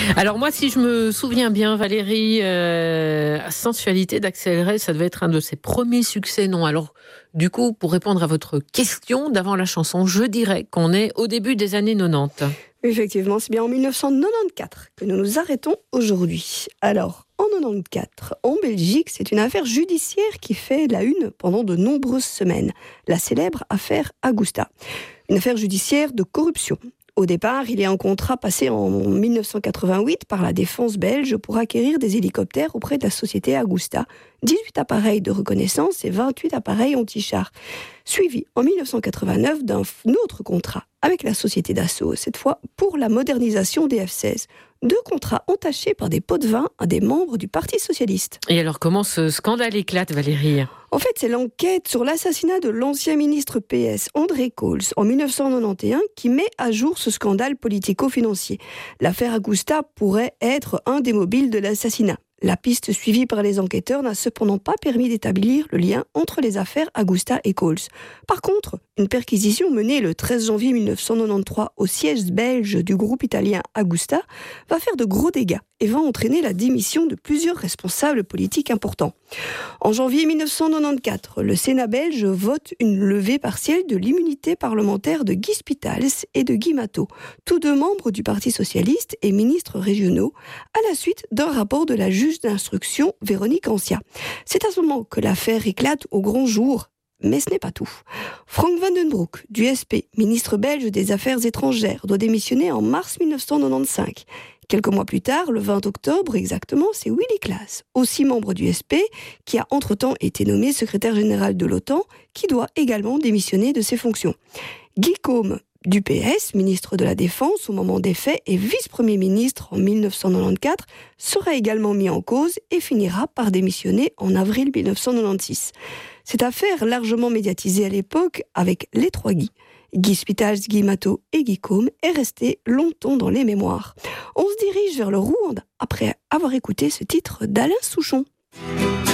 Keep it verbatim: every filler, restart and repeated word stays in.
Alors moi, si je me souviens bien, Valérie, euh, Sensualité d'Axel Ray, ça devait être un de ses premiers succès, non? Alors, du coup, pour répondre à votre question d'avant la chanson, je dirais qu'on est au début des années quatre-vingt-dix. Effectivement, c'est bien en dix-neuf cent quatre-vingt-quatorze que nous nous arrêtons aujourd'hui. Alors, en quatre-vingt-quatorze, en Belgique, c'est une affaire judiciaire qui fait la une pendant de nombreuses semaines. La célèbre affaire Agusta. Une affaire judiciaire de corruption. Au départ, il y a un contrat passé en dix-neuf cent quatre-vingt-huit par la défense belge pour acquérir des hélicoptères auprès de la société Agusta, dix-huit appareils de reconnaissance et vingt-huit appareils anti-chars. Suivi en dix-neuf cent quatre-vingt-neuf d'un autre contrat avec la société Dassault, cette fois pour la modernisation des F seize. Deux contrats entachés par des pots de vin à des membres du Parti socialiste. Et alors, comment ce scandale éclate, Valérie ? En fait, c'est l'enquête sur l'assassinat de l'ancien ministre P S, André Coles, en dix-neuf cent quatre-vingt-onze, qui met à jour ce scandale politico-financier. L'affaire Agusta pourrait être un des mobiles de l'assassinat. La piste suivie par les enquêteurs n'a cependant pas permis d'établir le lien entre les affaires Agusta et Coles. Par contre, une perquisition menée le treize janvier dix-neuf cent quatre-vingt-treize au siège belge du groupe italien Agusta va faire de gros dégâts et va entraîner la démission de plusieurs responsables politiques importants. En janvier dix-neuf cent quatre-vingt-quatorze, le Sénat belge vote une levée partielle de l'immunité parlementaire de Guy Spitals et de Guy Matteau, tous deux membres du Parti socialiste et ministres régionaux, à la suite d'un rapport de la juge d'instruction Véronique Ancia. C'est à ce moment que l'affaire éclate au grand jour. Mais ce n'est pas tout. Frank Van den Broek, du S P, ministre belge des Affaires étrangères, doit démissionner en mars dix-neuf cent quatre-vingt-quinze. Quelques mois plus tard, le vingt octobre exactement, c'est Willy Klaas, aussi membre du S P, qui a entre-temps été nommé secrétaire général de l'OTAN, qui doit également démissionner de ses fonctions. Guy Côme, du P S, ministre de la Défense au moment des faits et vice-premier ministre en dix-neuf cent quatre-vingt-quatorze, sera également mis en cause et finira par démissionner en avril dix-neuf cent quatre-vingt-seize. Cette affaire, largement médiatisée à l'époque avec les trois Guy, Guy Spitals, Guy Matteau et Guy Côme, est restée longtemps dans les mémoires. On se dirige vers le Rwanda après avoir écouté ce titre d'Alain Souchon.